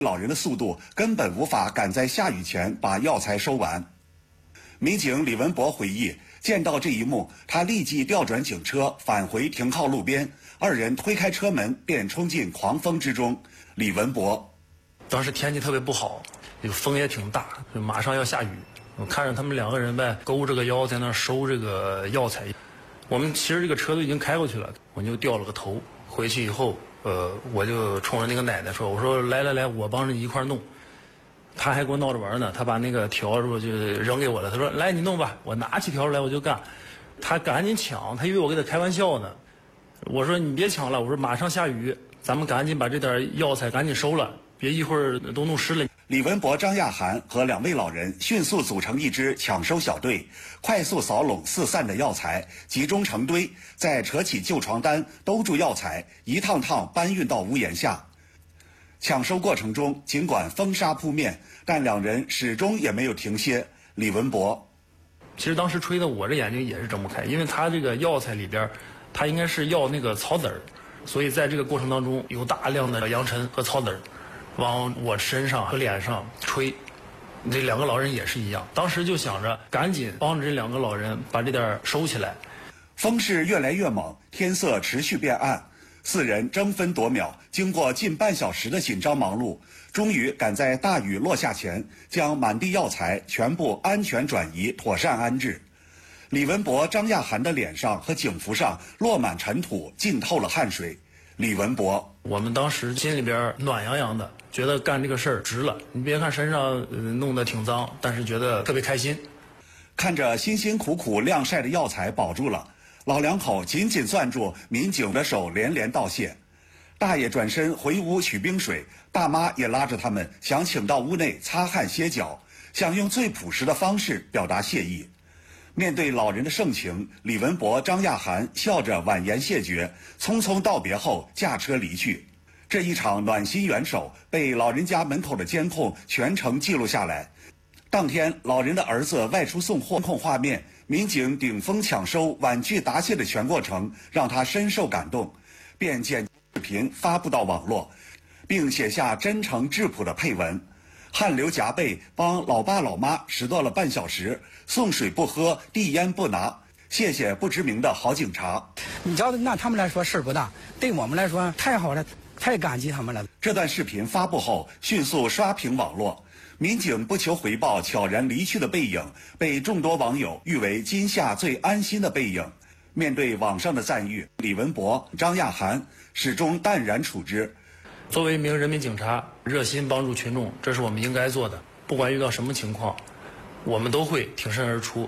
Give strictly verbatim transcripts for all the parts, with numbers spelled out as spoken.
老人的速度根本无法赶在下雨前把药材收完。民警李文博回忆，见到这一幕，他立即调转警车返回停靠路边，二人推开车门便冲进狂风之中。李文博， 当时天气特别不好，有风也挺大，就马上要下雨。我看着他们两个人呗，勾着个腰在那收这个药材。我们其实这个车都已经开过去了，我就掉了个头。回去以后，呃，我就冲着那个奶奶说：“我说来来来，我帮着你一块弄。”他还给我闹着玩呢，他把那个笤帚就扔给我了。他说：“来，你弄吧。”我拿起笤帚来我就干。他赶紧抢，他以为我跟他开玩笑呢。我说：“你别抢了，我说马上下雨，咱们赶紧把这点药材赶紧收了，别一会儿都弄湿了。” 李文博、张亚涵和两位老人迅速组成一支抢收小队，快速扫拢四散的药材，集中成堆，再扯起旧床单兜住药材，一趟趟搬运到屋檐下。抢收过程中，尽管风沙扑面，但两人始终也没有停歇。李文博， 其实当时吹的我这眼睛也是睁不开，因为他这个药材里边，他应该是要那个草籽儿，所以在这个过程当中有大量的扬尘和草籽儿往我身上和脸上吹。这两个老人也是一样，当时就想着赶紧帮着这两个老人把这点收起来。 风势越来越猛，天色持续变暗。四人争分夺秒，经过近半小时的紧张忙碌，终于赶在大雨落下前，将满地药材全部安全转移，妥善安置。李文博、张亚涵的脸上和警服上落满尘土，浸透了汗水。李文博， 我们当时心里边暖洋洋的，觉得干这个事儿值了。你别看身上、呃、弄得挺脏，但是觉得特别开心。 看着辛辛苦苦晾晒的药材保住了，老两口紧紧攥住民警的手，连连道谢。大爷转身回屋取冰水，大妈也拉着他们想请到屋内擦汗歇脚，想用最朴实的方式表达谢意。面对老人的盛情，李文博、张亚涵笑着婉言谢绝，匆匆道别后驾车离去。这一场暖心援手被老人家门口的监控全程记录下来。当天，老人的儿子外出送货，监控画面，民警顶风抢收、婉拒答谢的全过程，让他深受感动，便剪视频发布到网络，并写下真诚质朴的配文。汗流浃背帮老爸老妈拾掇了半小时，送水不喝，递烟不拿，谢谢不知名的好警察。 你知道，那他们来说事儿不大，对我们来说太好了，太感激他们了。 这段视频发布后，迅速刷屏网络。民警不求回报悄然离去的背影，被众多网友誉为今夏最安心的背影。面对网上的赞誉，李文博、张亚涵始终淡然处之。 作为一名人民警察，热心帮助群众，这是我们应该做的。不管遇到什么情况，我们都会挺身而出。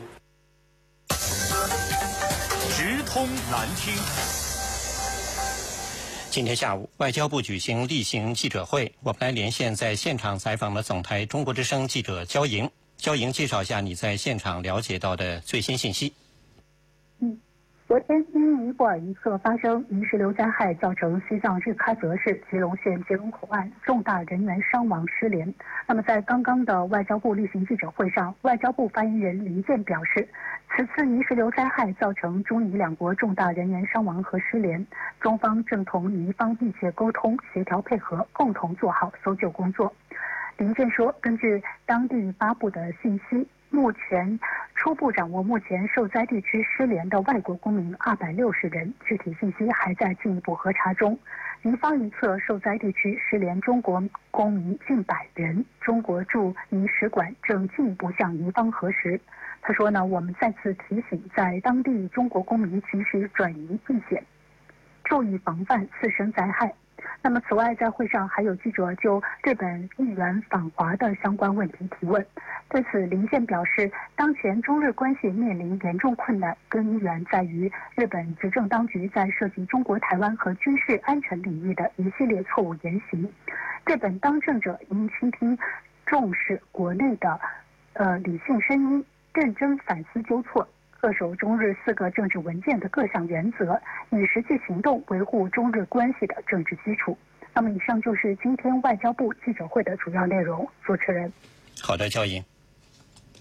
直通南听。 今天下午，外交部举行例行记者会，我们来连线在现场采访的总台中国之声记者焦莹。焦莹，介绍一下你在现场了解到的最新信息。 嗯，昨天因尼泊尔一侧发生泥石流灾害，造成西藏日喀则市吉隆县杰隆口岸重大人员伤亡失联。那么在刚刚的外交部例行记者会上，外交部发言人林健表示，此次泥石流灾害造成中尼两国重大人员伤亡和失联，中方正同尼方密切沟通、协调配合，共同做好搜救工作。林健说，根据当地发布的信息，目前初步掌握目前受灾地区失联的外国公民二百六十人，具体信息还在进一步核查中。尼方一侧受灾地区失联中国公民近百人，中国驻尼使馆正进一步向尼方核实。他说呢，我们再次提醒在当地中国公民及时转移避险，注意防范次生灾害。那么此外，在会上还有记者就日本议员访华的相关问题提问。对此，林健表示，当前中日关系面临严重困难，根源在于日本执政当局在涉及中国台湾和军事安全领域的一系列错误言行。日本当政者应倾听、重视国内的呃理性声音，认真反思纠错，恪守中日四个政治文件的各项原则，以实际行动维护中日关系的政治基础。那么以上就是今天外交部记者会的主要内容。主持人， 好的，焦莹。